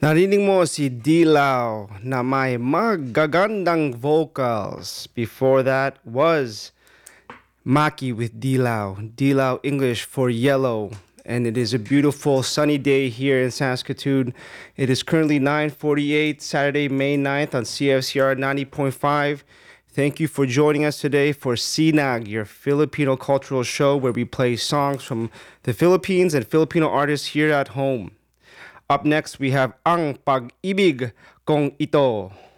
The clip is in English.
Narinig mo si Dilaw na may magagandang vocals. Before that was Maki with Dilaw. Dilaw English for yellow. And it is a beautiful sunny day here in Saskatoon. It is currently 9:48, Saturday, May 9th on CFCR 90.5. Thank you for joining us today for Sinag, your Filipino cultural show where we play songs from the Philippines and Filipino artists here at home. Up next, we have Ang Pag-ibig Kong Ito.